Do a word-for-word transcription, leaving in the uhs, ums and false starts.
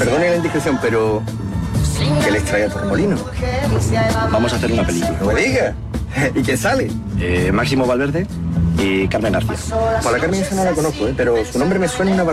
Perdone la indiscreción, pero ¿qué les trae a Torremolinos? Vamos a hacer una película. No me diga. ¿Y quién sale? Eh, Máximo Valverde y Carmen García. Por la Carmen esa no la conozco, ¿eh? Pero su nombre me suena una